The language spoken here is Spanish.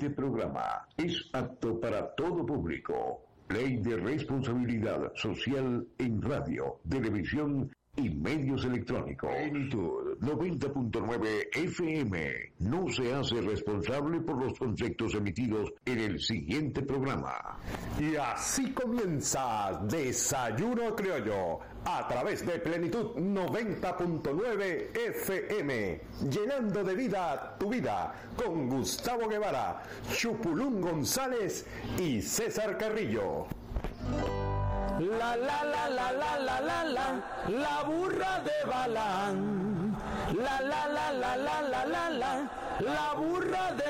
siguiente programa es apto para todo público. Ley de responsabilidad social en radio, televisión y medios electrónicos. Plenitud 90.9 FM no se hace responsable por los conceptos emitidos en el siguiente programa. Y así comienza Desayuno Criollo a través de Plenitud 90.9 FM, llenando de vida tu vida con Gustavo Guevara, Chupulún González y César Carrillo. La la la la la la la la, la burra de Balán. La la la la la la la la, la burra de